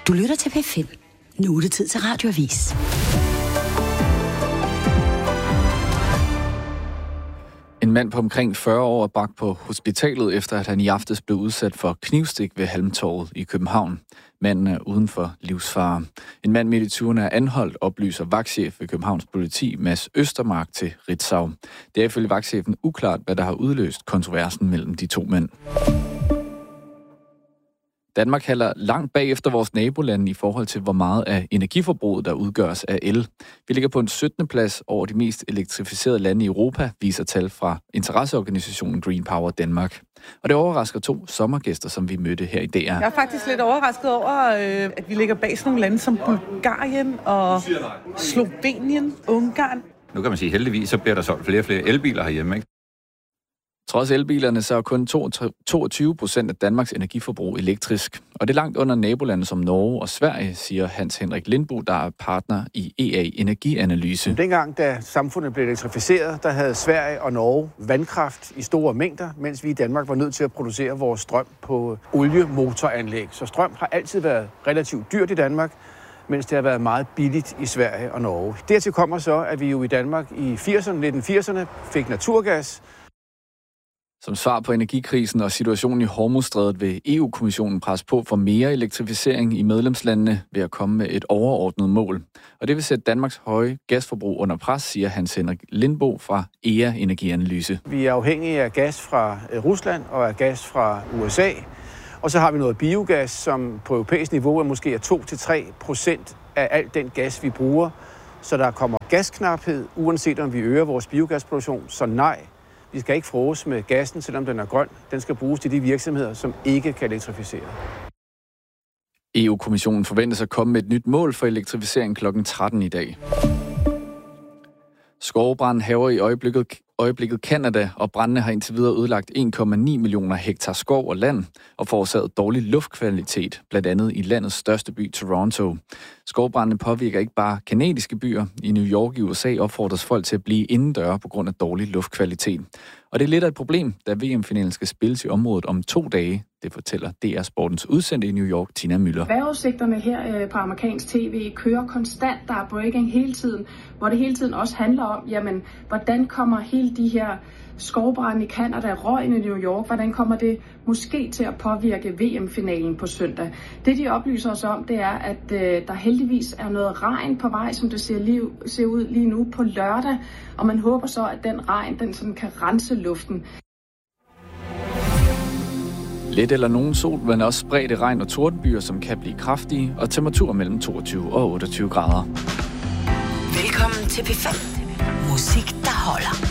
Du lytter til P5. Nu er det tid til Radioavis. En mand på omkring 40 år er bragt på hospitalet, efter at han i aftes blev udsat for knivstik ved Halmtorvet i København. Manden er uden for livsfare. En mand midt i 20'erne er anholdt, oplyser vagtchef ved Københavns politi, Mads Østermark, til Ritzau. Det er ifølge vagtchefen uklart, hvad der har udløst kontroversen mellem de to mænd. Danmark halter langt bag efter vores nabolande i forhold til, hvor meget af energiforbruget, der udgøres af el. Vi ligger på en 17. plads over de mest elektrificerede lande i Europa, viser tal fra interesseorganisationen Green Power Danmark. Og det overrasker to sommergæster, som vi mødte her i DR. Jeg er faktisk lidt overrasket over, at vi ligger bag sådan nogle lande som Bulgarien og Slovenien, Ungarn. Nu kan man sige, heldigvis så bliver der solgt flere og flere elbiler herhjemme, ikke? Trods elbilerne, så er kun 22% af Danmarks energiforbrug elektrisk. Og det er langt under nabolande som Norge og Sverige, siger Hans Henrik Lindbo, der er partner i EA Energianalyse. Dengang, da samfundet blev elektrificeret, der havde Sverige og Norge vandkraft i store mængder, mens vi i Danmark var nødt til at producere vores strøm på oliemotoranlæg. Så strøm har altid været relativt dyrt i Danmark, mens det har været meget billigt i Sverige og Norge. Dertil kommer så, at vi jo i Danmark i 1980'erne fik naturgas. Som svar på energikrisen og situationen i Hormuzstrædet vil EU-kommissionen presse på for mere elektrificering i medlemslandene ved at komme med et overordnet mål. Og det vil sætte Danmarks høje gasforbrug under pres, siger Hans Henrik Lindbo fra EA Energianalyse. Vi er afhængige af gas fra Rusland og af gas fra USA. Og så har vi noget biogas, som på europæisk niveau er måske 2-3% af al den gas, vi bruger. Så der kommer gasknaphed, uanset om vi øger vores biogasproduktion. Så nej, vi skal ikke fråse med gassen, selvom den er grøn. Den skal bruges til de virksomheder, som ikke kan elektrificere. EU-kommissionen forventes at komme med et nyt mål for elektrificering kl. 13 i dag. Skovbranden hærger i øjeblikket Canada, og brændene har indtil videre ødelagt 1,9 millioner hektar skov og land og forårsaget dårlig luftkvalitet, blandt andet i landets største by, Toronto. Skovbrændene påvirker ikke bare kanadiske byer. I New York i USA opfordres folk til at blive indendøre på grund af dårlig luftkvalitet. Og det er lidt af et problem, da VM-finalen skal spilles i området om 2 dage. Det fortæller DR Sportens udsendte i New York, Tina Müller. Vejrudsigterne her på amerikansk tv kører konstant. Der er breaking hele tiden, hvor det hele tiden også handler om, jamen, hvordan kommer hele de her skovbrænde i Canada, røgen i New York, hvordan kommer det måske til at påvirke VM-finalen på søndag? Det, de oplyser os om, det er, at der heldigvis er noget regn på vej, som det ser ud lige nu på lørdag, og man håber så, at den regn, den sådan kan rense luften. Lidt eller nogen sol, men også spredte regn og tordenbyer, som kan blive kraftige, og temperaturer mellem 22 og 28 grader. Velkommen til P5. Musik, der holder.